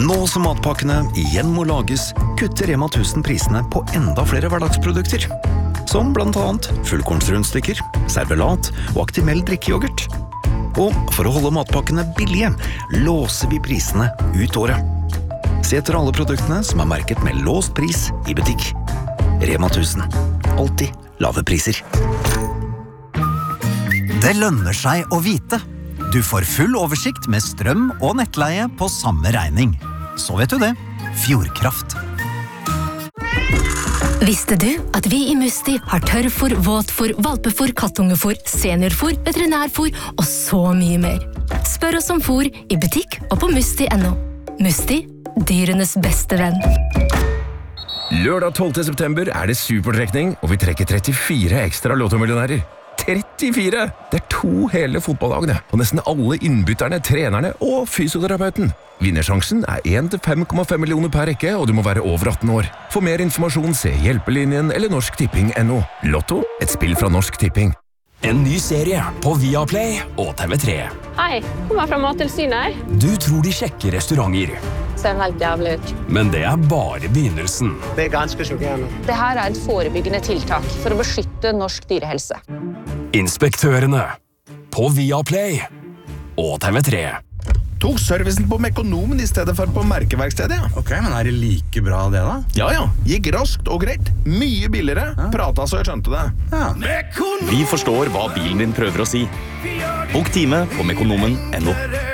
Nå som matpakkene igjen må lages, kutter Rema 1000 prisene på enda flere hverdagsprodukter. Som blant annet fullkornsrundstykker, servelat og Actimel drikkejoghurt. Og for å holde matpakkene billige, låser vi prisene ut året. Se etter alle produktene som er merket med låst pris i butikk. Rema 1000. Alltid lave priser. Det lønner seg å vite. Du får full oversikt med strøm og nettleie på samme regning. Så vet du det. Fjordkraft. Visste du at vi i Musti har tørrfôr, våtfôr, valpefôr, kattungefôr, seniorfôr, veterinærfôr og så mye mer? Spør oss om fôr i butikk og på musti.no. Musti, dyrenes beste venn. Lørdag 12. september er det supertrekning, og vi trekker 34 ekstra lottomillionærer. 34! Det er 2 hele fotballagene, og nesten alle innbytterne, trenerne og fysioterapeuten. Vinnersjansen er 1-5,5 millioner per rekke, og du må være over 18 år. For mer informasjon, se Hjelpelinjen eller norsktipping.no. Lotto, et spill fra Norsk Tipping. En ny serie på Viaplay og TV3. Hei, kommer fra Mattilsynet her. Du tror de sjekker restauranter. Ser helt jævlig ut. Men det er bare begynnelsen. Det er ganske sjokkerende. Det her er et forebyggende tiltak for å beskytte norsk dyrehelse. Inspektørene på Viaplay og TV3. Tok servicen på Mekonomen i stedet for på merkeverkstedet, ja. Ok, men er det like bra det da? Ja. Gikk raskt og greit. Mye billigere. Prata så jeg skjønte det. Ja. Vi forstår hva bilen din prøver å si. Bok time på Mekonomen.no.